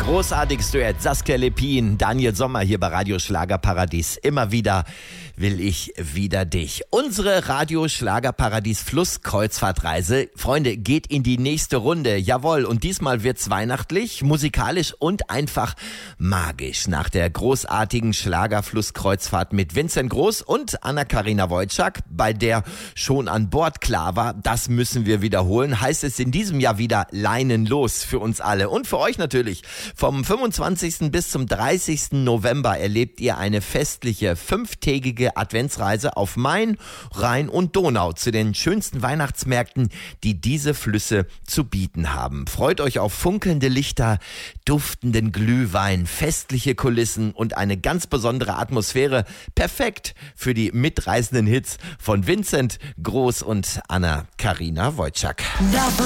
Großartiges Duett, Saskia Lepin, Daniel Sommer hier bei Radio Schlagerparadies. Immer wieder will ich wieder dich. Unsere Radio Schlagerparadies Flusskreuzfahrtreise, Freunde, geht in die nächste Runde. Jawohl, und diesmal wird's weihnachtlich, musikalisch und einfach magisch. Nach der großartigen Schlagerflusskreuzfahrt mit Vincent Groß und Anna-Karina Wojcik, bei der schon an Bord klar war, das müssen wir wiederholen, heißt es in diesem Jahr wieder Leinen los für uns alle und für euch natürlich. Vom 25. bis zum 30. November erlebt ihr eine festliche 5-tägige Adventsreise auf Main, Rhein und Donau zu den schönsten Weihnachtsmärkten, die diese Flüsse zu bieten haben. Freut euch auf funkelnde Lichter, duftenden Glühwein, festliche Kulissen und eine ganz besondere Atmosphäre. Perfekt für die mitreißenden Hits von Vincent Groß und Anna-Karina Wojcik.